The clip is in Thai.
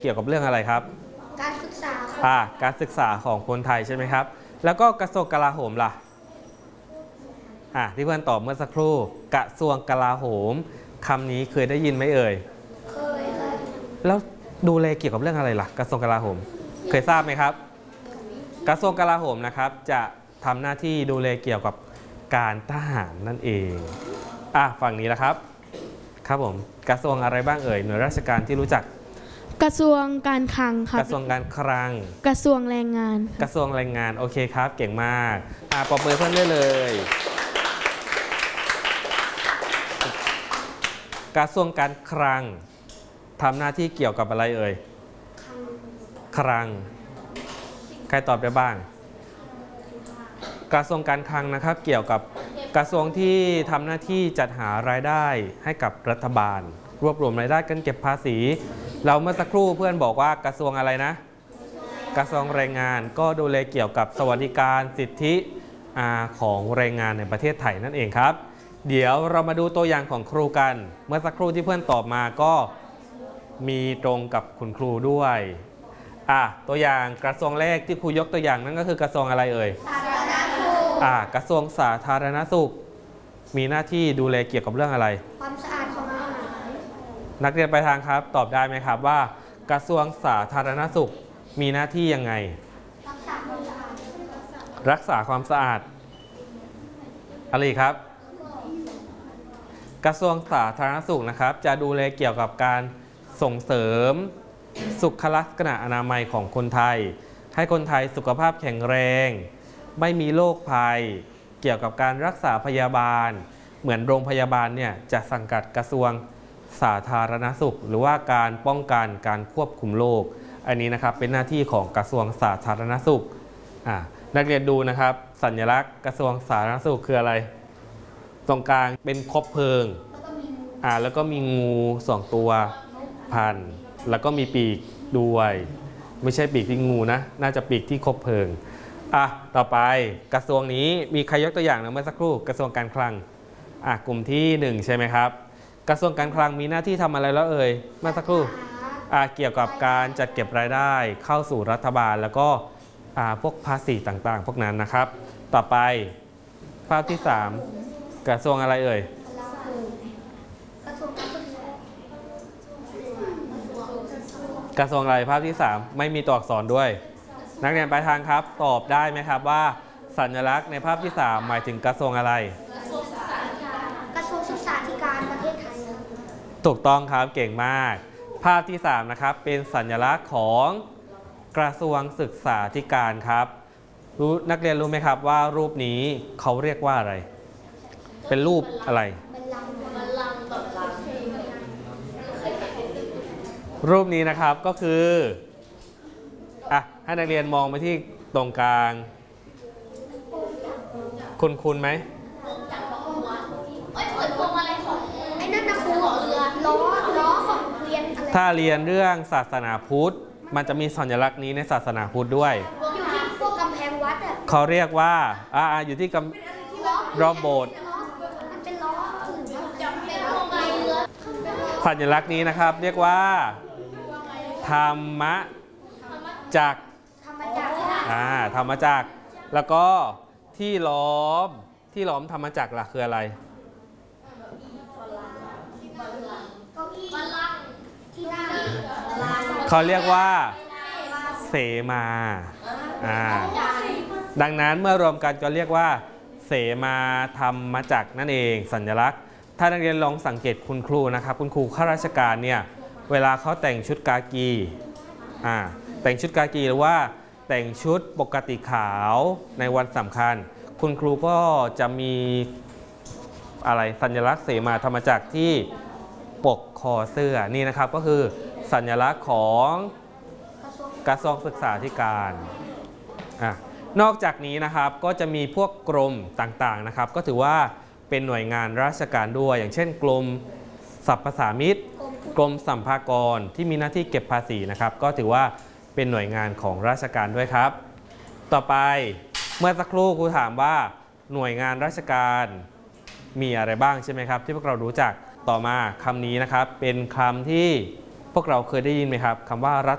เกี่ยวกับเรื่องอะไรครับการศึกษาการศึกษาของคนไทยใช่ไหมครับแล้วก็กระทรวงกลาโหมล่ะที่เพื่อนตอบเมื่อสักครู่กระทรวงกลาโหมคำนี้เคยได้ยินไหมเอ่ยเคยครับแล้วดูแลเกี่ยวกับเรื่องอะไรล่ะกระทรวงกลาโหมเคยทราบไหมครับกระทรวงกลาโหมนะครับจะทำหน้าที่ดูแลเกี่ยวกับการทหารนั่นเองฝั่งนี้ละครับครับผมกระทรวงอะไรบ้างเอ่ยหน่วยราชการที่รู้จักกระทรวงการคลังครับกระทรวงการคลังกระทรวงแรงงานกระทรวงแรงงานโอเคครับเก่งมากปรบมือเพื่อนได้เลยกระทรวงการคลังทำหน้าที่เกี่ยวกับอะไรเอ่ยคลังใครตอบได้บ้างกระทรวงการคลังนะครับเกี่ยวกับกระทรวงที่ทำหน้าที่จัดหารายได้ให้กับรัฐบาลรวบรวมรายได้กันเก็บภาษีเราเมื่อสักครู่เพื่อนบอกว่ากระทรวงอะไรนะกระทรวงแรงงานก็ดูแลเกี่ยวกับสวัสดิการสิทธิของแรงงานในประเทศไทยนั่นเองครับเดี๋ยวเรามาดูตัวอย่างของครูกันเมื่อสักครู่ที่เพื่อนตอบมาก็มีตรงกับคุณครูด้วยตัวอย่างกระทรวงแรกที่ครูยกตัวอย่างนั่นก็คือกระทรวงอะไรเอ่ยสาธารณสุขกระทรวงสาธารณสุขมีหน้าที่ดูแลเกี่ยวกับเรื่องอะไรความสะอาดของอาหารนักเรียนปลายทางครับตอบได้ไหมครับว่ากระทรวงสาธารณสุขมีหน้าที่ยังไงรักษาความสะอาดรักษาความสะอาดอะไรครับกระทรวงสาธารณสุขนะครับจะดูแลเกี่ยวกับการส่งเสริมสุขลักษณะอนามัยของคนไทยให้คนไทยสุขภาพแข็งแรงไม่มีโรคภัยเกี่ยวกับการรักษาพยาบาลเหมือนโรงพยาบาลเนี่ยจะสังกัดกระทรวงสาธารณสุขหรือว่าการป้องกันการควบคุมโรคอันนี้นะครับเป็นหน้าที่ของกระทรวงสาธารณสุขนักเรียนดูนะครับสัญลักษณ์กระทรวงสาธารณสุขคืออะไรตรงกลางเป็นคบเพลิงแล้วก็มีงู2ตัวพันแล้วก็มีปีกด้วยไม่ใช่ปีกที่งูนะน่าจะปีกที่คบเพลิงต่อไปกระทรวงนี้มีใครยกตัวอย่างนะเมื่อสักครู่กระทรวงการคลังกลุ่มที่1ใช่ไหมครับกระทรวงการคลังมีหน้าที่ทำอะไรแล้วเอ่ยเมื่อสักครู่เกี่ยวกับการจัดเก็บรายได้เข้าสู่รัฐบาลแล้วก็พวกภาษีต่างๆพวกนั้นนะครับต่อไปภาพที่3กระทรวงอะไรเอ่ยกระทรวงอะไรภาพที่3ไม่มีตัวอักษรด้วยนักเรียนปลายทางครับตอบได้ไหมครับว่าสัญลักษณ์ในภาพที่3หมายถึงกระทรวงอะไรกระทรวงศึกษาธิการประเทศไทยถูกต้องครับเก่งมากภาพที่3นะครับเป็นสัญลักษณ์ของกระทรวงศึกษาธิการครับนักเรียนรู้ไหมครับว่ารูปนี้เขาเรียกว่าอะไรเป็นรูปอะไรรูปนี้นะครับก็คือให้นักเรียนมองไปที่ตรงกลางคุ้นไหมไอ้นั่นนะครูเรือล้อของเรียนอะไรถ้าเรียนเรื่องศาสนาพุทธมันจะมีสัญลักษณ์นี้ในศาสนาพุทธด้วยอยู่ที่พวกกำแพงวัดเขาเรียกว่าอยู่ที่รอบโบสถ์สัญลักษณ์นี้นะครับเรียกว่าธรรมจักรธรรมจักรแล้วก็ที่ล้อมธรรมจักรล่ะคืออะไรเขาเรียกว่าเสมาดังนั้นเมื่อรวมกันก็เรียกว่าเสมาธรรมจักรนั่นเองสัญลักษณ์ถ้านักเรียนลองสังเกตคุณครูนะครับคุณครูข้าราชการเนี่ยเวลาเขาแต่งชุดกากีแต่งชุดกากีหรือว่าแต่งชุดปกติขาวในวันสำคัญคุณครูก็จะมีสัญลักษณ์เสมาธรรมจักรที่ปกคอเสื้อนี่นะครับก็คือสัญลักษณ์ของกระทรวงศึกษาธิการนอกจากนี้นะครับก็จะมีพวกกรมต่างๆนะครับก็ถือว่าเป็นหน่วยงานราชการด้วยอย่างเช่นกรมสรรพสามิตกรมสรรพากรที่มีหน้าที่เก็บภาษีนะครับก็ถือว่าเป็นหน่วยงานของราชการด้วยครับต่อไปเมื่อสักครู่ครูถามว่าหน่วยงานราชการมีอะไรบ้างใช่ไหมครับที่พวกเรารู้จักต่อมาคำนี้นะครับเป็นคำที่พวกเราเคยได้ยินไหมครับคำว่ารั